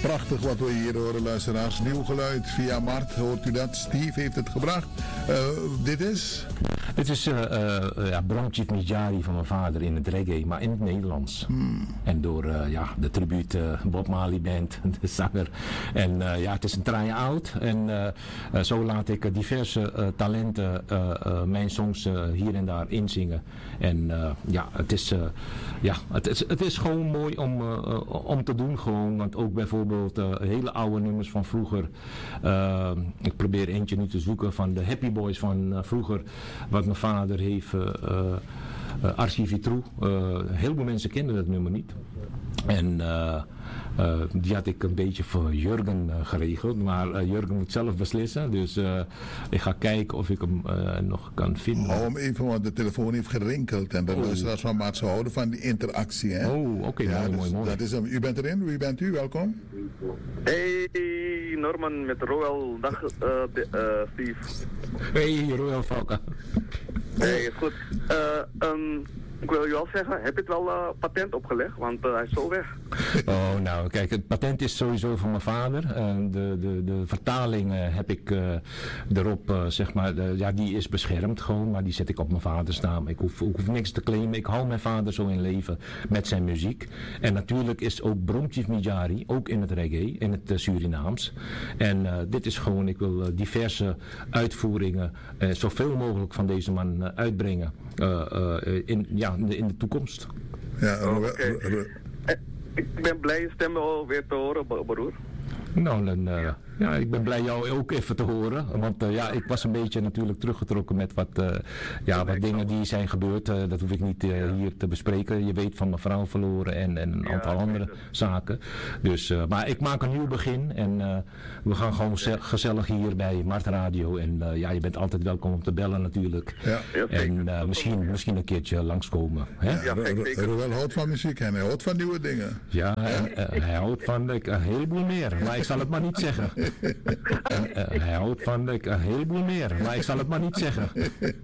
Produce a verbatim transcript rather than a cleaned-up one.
Prachtig wat we hier horen, luisteraars. Nieuw geluid via Mart, hoort u dat? Steve heeft het gebracht. Uh, dit is... Het is uh, uh, ja, Bramchief Midjari van mijn vader in het reggae, maar in het Nederlands. Hmm. En door uh, ja, de tribuut uh, Bob Marley Band, de zanger. En uh, ja, het is een trein oud. En uh, uh, zo laat ik uh, diverse uh, talenten uh, uh, mijn songs uh, hier en daar inzingen. En uh, ja, het is, uh, ja het, is, het is gewoon mooi om, uh, om te doen gewoon. Want ook bijvoorbeeld uh, hele oude nummers van vroeger. Uh, ik probeer eentje nu te zoeken van de Happy Boys van uh, vroeger. Wat mijn vader heeft, uh, uh, Archie Vitrou. Uh, heel veel mensen kennen dat nummer niet. En uh, uh, die had ik een beetje voor Jurgen uh, geregeld. Maar uh, Jurgen moet zelf beslissen. Dus uh, ik ga kijken of ik hem uh, nog kan vinden. Hou hem even, want de telefoon heeft gerinkeld. En de oh. luisteraars van Maat, ze houden van die interactie. Hè? Oh, oké. Okay, ja, mooi, dus, mooi, mooi. Dat is hem. U bent erin. Wie bent u? Welkom. Hey, Norman met Roel. Dag, uh, de, uh, Steve. Hey, Roel Valka. Hey, is goed. Uh, um, ik wil je wel zeggen, heb je het wel uh, patent opgelegd? Want uh, hij is zo weg. Oh, nou, kijk, het patent is sowieso van mijn vader. Uh, de, de, de vertaling uh, heb ik uh, erop, uh, zeg maar, de, ja, die is beschermd gewoon, maar die zet ik op mijn vaders naam. Ik hoef, ik hoef niks te claimen. Ik hou mijn vader zo in leven met zijn muziek. En natuurlijk is ook Bramchief Midjari, ook in het reggae, in het uh, Surinaams. En uh, dit is gewoon, ik wil uh, diverse uitvoeringen, uh, zoveel mogelijk van deze man uh, uitbrengen. Uh, uh, in, ja, in de, in de toekomst. Ja, oh, okay. Ik ben blij je stem weer te horen, broer. Nou, dan, uh, ja, ik ben blij jou ook even te horen. Want uh, ja, ik was een beetje natuurlijk teruggetrokken met wat, uh, ja, wat dingen die zijn gebeurd. Uh, dat hoef ik niet uh, ja. hier te bespreken. Je weet van mijn vrouw verloren en, en een aantal ja, andere zaken. Dus, uh, maar ik maak een nieuw begin. En uh, we gaan gewoon gezellig hier bij Mart Radio. En uh, ja, je bent altijd welkom om te bellen natuurlijk. Ja. En uh, misschien, misschien een keertje langskomen. Hè? Ja, Roel houdt van muziek en hij houdt van nieuwe dingen. Ja, en, uh, hij houdt van uh, een heleboel meer. Maar ik zal het maar niet zeggen. En, uh, hij houdt van uh, een heleboel meer, maar ik zal het maar niet zeggen.